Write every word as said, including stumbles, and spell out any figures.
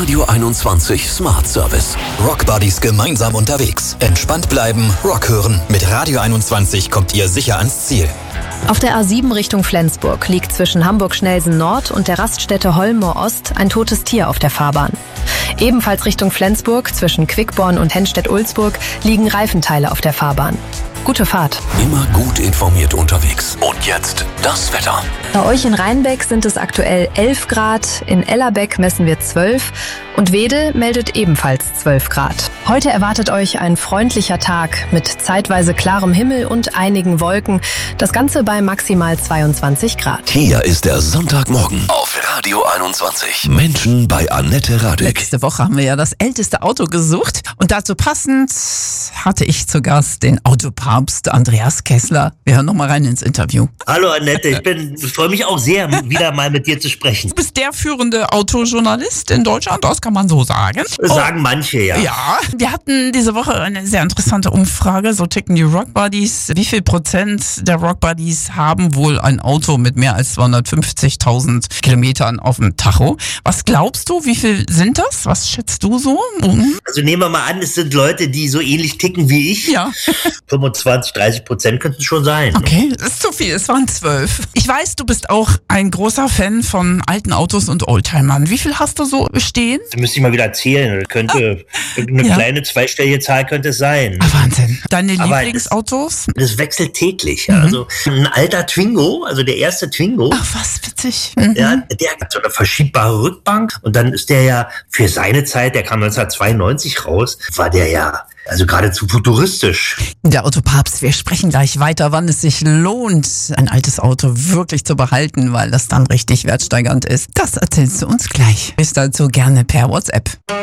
Radio einundzwanzig Smart Service. Rockbuddies gemeinsam unterwegs. Entspannt bleiben, Rock hören. Mit Radio einundzwanzig kommt ihr sicher ans Ziel. Auf der A sieben Richtung Flensburg liegt zwischen Hamburg-Schnelsen Nord und der Raststätte Holmoor Ost ein totes Tier auf der Fahrbahn. Ebenfalls Richtung Flensburg, zwischen Quickborn und Henstedt-Ulzburg, liegen Reifenteile auf der Fahrbahn. Gute Fahrt. Immer gut informiert unterwegs. Und jetzt das Wetter. Bei euch in Rheinbeck sind es aktuell elf Grad, in Ellerbeck messen wir zwölf und Wedel meldet ebenfalls zwölf Grad. Heute erwartet euch ein freundlicher Tag mit zeitweise klarem Himmel und einigen Wolken. Das Ganze bei maximal zweiundzwanzig Grad. Hier ist der Sonntagmorgen auf Radio einundzwanzig. Menschen bei Annette Radig. Letzte Woche haben wir ja das älteste Auto gesucht und dazu passend hatte ich zu Gast den Autopapst Andreas Kessler. Wir hören noch mal rein ins Interview. Hallo Annette, ich bin, ich freue mich auch sehr, wieder mal mit dir zu sprechen. Du bist der führende Autojournalist in Deutschland, das kann man so sagen. Sagen oh. manche, ja. Ja, wir hatten diese Woche eine sehr interessante Umfrage, so ticken die Rockbuddies. Wie viel Prozent der Rockbuddies haben wohl ein Auto mit mehr als zweihundertfünfzigtausend Kilometern auf dem Tacho? Was glaubst du, wie viel sind das? Was schätzt du so? Mhm. Also nehmen wir mal an, es sind Leute, die so ähnlich ticken wie ich. Ja. fünfundzwanzig, dreißig Prozent könnten es schon sein. Okay, das ist zu viel, es waren zwölf. Ich weiß, du bist auch ein großer Fan von alten Autos und Oldtimern. Wie viel hast du so stehen? Das müsste ich mal wieder erzählen. Das könnte ah. eine ja. kleine zweistellige Zahl könnte es sein. Ah, Wahnsinn. Deine Aber Lieblingsautos? Das, das wechselt täglich. Mhm. Also ein alter Twingo, also der erste Twingo. Ach, was witzig. Mhm. Ja, der hat so eine verschiebbare Rückbank und dann ist der ja für seine Zeit, der kam neunzehnhundertzweiundneunzig raus, war der ja also geradezu futuristisch. Der Autopapst, wir sprechen gleich weiter, wann es sich lohnt, ein altes Auto wirklich zu behalten, weil das dann richtig wertsteigernd ist. Das erzählst du uns gleich. Bis dazu gerne per WhatsApp.